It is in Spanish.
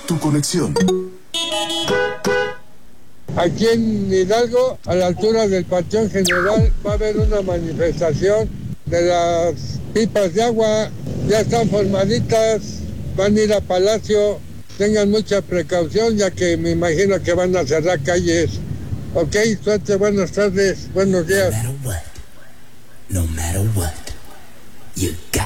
tu conexión. Aquí en Hidalgo, a la altura del Panteón General, va a haber una manifestación de las pipas de agua. Ya están formaditas, van a ir a Palacio. Tengan mucha precaución, ya que me imagino que van a cerrar calles. Ok, suerte, buenas tardes, buenos días. No matter what, you